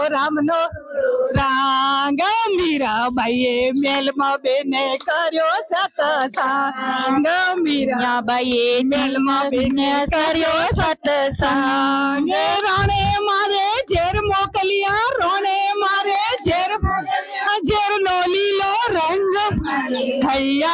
રામનો રાંગ મીરાબાઈએ મેલમાં બેને કર્યો સતસંગ મીરાબાઈએ મેલમાં બેને કર્યો સતસંગ રાણે મારે ઝેર મોકલ્યા રોણે મારે ઝેર નો લીલો રંગ હૈયા